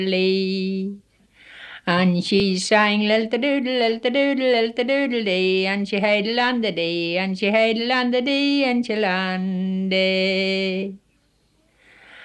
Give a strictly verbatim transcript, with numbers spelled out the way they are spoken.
Lee. And she sang lil-ta-doodle, lil-ta-doodle, lil-ta-doodle dee, and she had landed dee, and she had landed dee, and she landed.